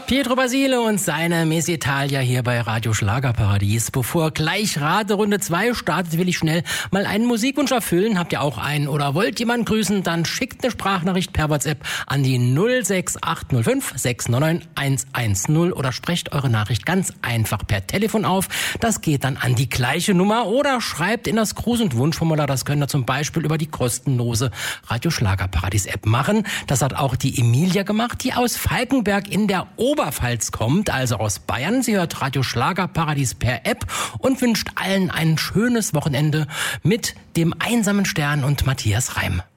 Pietro Basile und seine Miss Italia hier bei Radio Schlagerparadies. Bevor gleich Raterunde 2 startet, will ich schnell mal einen Musikwunsch erfüllen. Habt ihr auch einen oder wollt jemanden grüßen? Dann schickt eine Sprachnachricht per WhatsApp an die 06805 699 110 oder sprecht eure Nachricht ganz einfach per Telefon auf. Das geht dann an die gleiche Nummer oder schreibt in das Gruß- und Wunschformular. Das könnt ihr zum Beispiel über die kostenlose Radio Schlagerparadies App machen. Das hat auch die Emilia gemacht, die aus Falkenberg in der Oberpfalz kommt, also aus Bayern. Sie hört Radio Schlagerparadies per App und wünscht allen ein schönes Wochenende mit dem einsamen Stern und Matthias Reim.